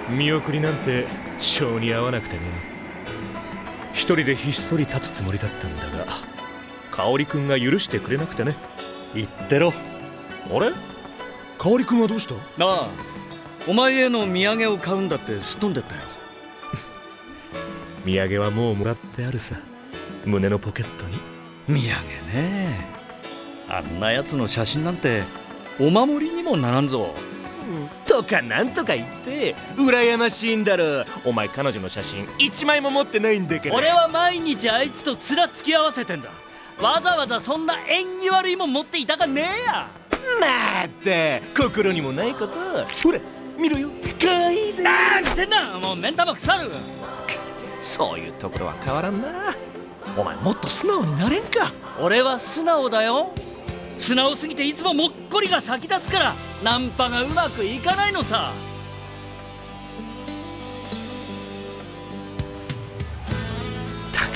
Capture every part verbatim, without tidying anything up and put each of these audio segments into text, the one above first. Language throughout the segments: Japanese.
見送りなんて性に合わなくてね。一人でひっそり立つつもりだったんだが、香織くんが許してくれなくてね。 言ってろ。 あれ、香織くんはどうした？ なあ、お前への土産を買うんだってすっ飛んでったよ。 土産はもうもらってあるさ、胸のポケットに。 土産ね。あんなやつの写真なんてお守りにもならんぞ。 とかなんとか言って羨ましいんだろ。お前彼女の写真一枚も持ってないんだけど。 俺は毎日あいつと面付き合わせてんだ。わざわざそんな縁起悪いもん持っていたかねえや。 また心にもないこと。ほら見ろよ、かわいいぜ。 ああ、せんな、もう目ん玉腐る。 そういうところは変わらんな。お前もっと素直になれんか。 俺は素直だよ。素直すぎていつももっこりが先立つからナンパがうまくいかないのさ。 たく、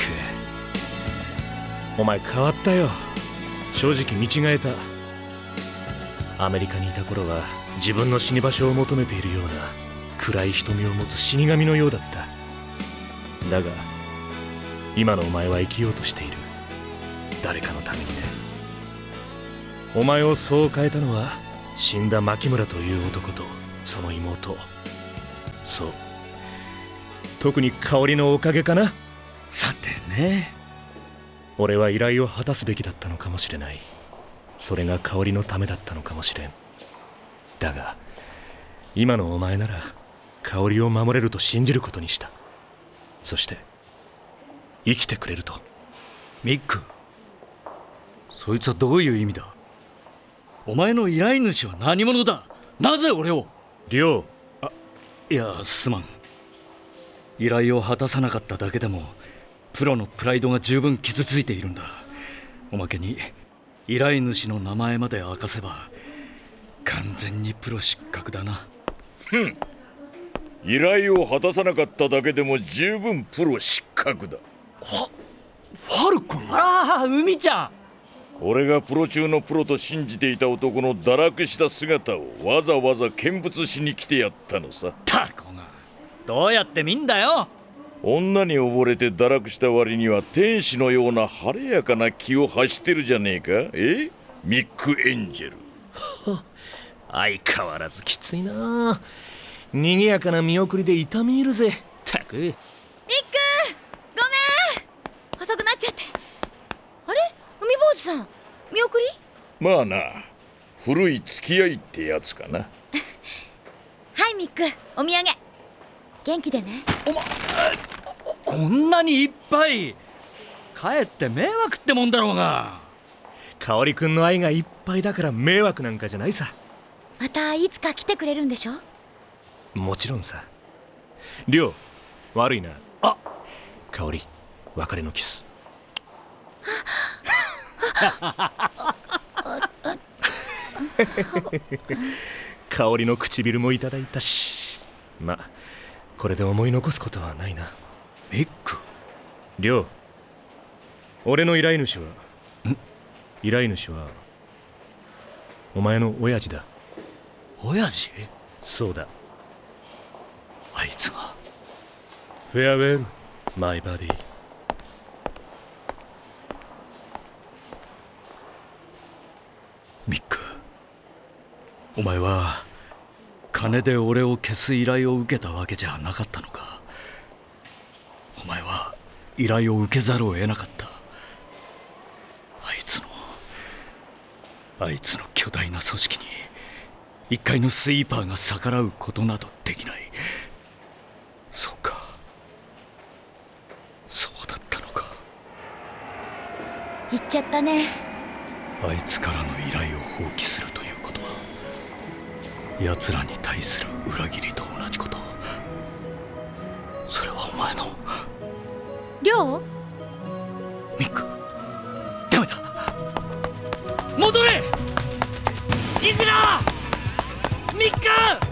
お前変わったよ。正直見違えた。アメリカにいた頃は自分の死に場所を求めているような暗い瞳を持つ死神のようだった。だが今のお前は生きようとしている。誰かのためにね。お前をそう変えたのは死んだ牧村という男とその妹。そう、特に香織のおかげかな。 さてね。 俺は依頼を果たすべきだったのかもしれない。それが香織のためだったのかもしれん。だが今のお前なら香織を守れると信じることにした。そして生きてくれると。 ミック、そいつはどういう意味だ。お前の依頼主は何者だ。なぜ俺を。 リョウ。 あ、いやすまん。依頼を果たさなかっただけでもプロのプライドが十分傷ついているんだ。おまけに依頼主の名前まで明かせば完全にプロ失格だな。 ふん、依頼を果たさなかっただけでも十分プロ失格だ。 は、ファルコン。 あら、海ちゃん。 俺がプロ中のプロと信じていた男の堕落した姿をわざわざ見物しに来てやったのさ。 タコがどうやって見んだよ。 女に溺れて堕落した割には天使のような晴れやかな気を発してるじゃねえか。えミック・エンジェル。 相変わらずきついな。賑やかな見送りで痛み入るぜ。たく。ミック、 ごめん、遅くなっちゃって。あれ、海坊主さん、見送り？ まあな、古い付き合いってやつかな。 はい、ミック、お土産。元気でね。 おま、こ、こんなにいっぱい。かえって迷惑ってもんだろうが。 香織くんの愛がいっぱいだから迷惑なんかじゃないさ。 またいつか来てくれるんでしょ？ もちろんさ。リョウ、悪いな。 あ、 香織、別れのキス。香織の唇もいただいたし、ま、これで思い残すことはないな。 ミック。 リョウ、俺の依頼主はん依頼主はお前の親父だ。 親父？ そうだ。 あいつが。 フェアウェル、マイバディ。 ミック、お前は金で俺を消す依頼を受けたわけじゃなかったのか。お前は依頼を受けざるを得なかった。あいつのあいつの巨大な組織に一介のスイーパーが逆らうことなどできない。そうか、そうだったのか。 言っちゃったね。 あいつからの依頼を放棄するということは奴らに対する裏切りと同じこと。それはお前の。 りょう？ ミック、ダメだ。戻れ。行くなミック。